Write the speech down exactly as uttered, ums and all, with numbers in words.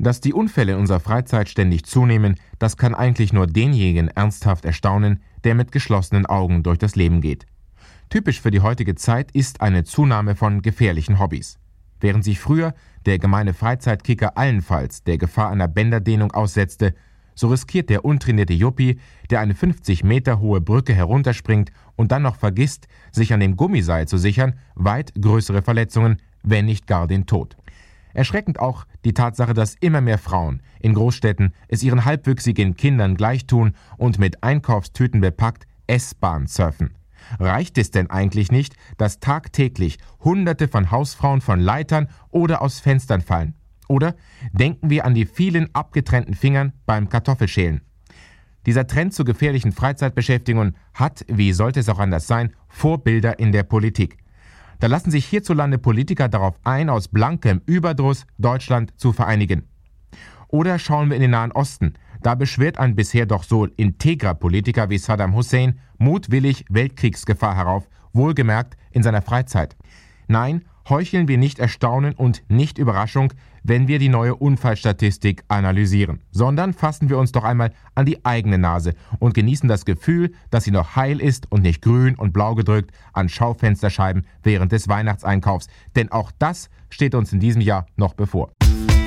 Dass die Unfälle in unserer Freizeit ständig zunehmen, das kann eigentlich nur denjenigen ernsthaft erstaunen, der mit geschlossenen Augen durch das Leben geht. Typisch für die heutige Zeit ist eine Zunahme von gefährlichen Hobbys. Während sich früher der gemeine Freizeitkicker allenfalls der Gefahr einer Bänderdehnung aussetzte, so riskiert der untrainierte Yuppie, der eine fünfzig Meter hohe Brücke herunterspringt und dann noch vergisst, sich an dem Gummiseil zu sichern, weit größere Verletzungen, wenn nicht gar den Tod. Erschreckend auch die Tatsache, dass immer mehr Frauen in Großstädten es ihren halbwüchsigen Kindern gleichtun und mit Einkaufstüten bepackt S-Bahn surfen. Reicht es denn eigentlich nicht, dass tagtäglich Hunderte von Hausfrauen von Leitern oder aus Fenstern fallen? Oder denken wir an die vielen abgetrennten Fingern beim Kartoffelschälen. Dieser Trend zu gefährlichen Freizeitbeschäftigungen hat, wie sollte es auch anders sein, Vorbilder in der Politik. Da lassen sich hierzulande Politiker darauf ein, aus blankem Überdruss Deutschland zu vereinigen. Oder schauen wir in den Nahen Osten. Da beschwört ein bisher doch so integrer Politiker wie Saddam Hussein mutwillig Weltkriegsgefahr herauf, wohlgemerkt in seiner Freizeit. Nein, heucheln wir nicht Erstaunen und nicht Überraschung, wenn wir die neue Unfallstatistik analysieren, sondern fassen wir uns doch einmal an die eigene Nase und genießen das Gefühl, dass sie noch heil ist und nicht grün und blau gedrückt an Schaufensterscheiben während des Weihnachtseinkaufs. Denn auch das steht uns in diesem Jahr noch bevor.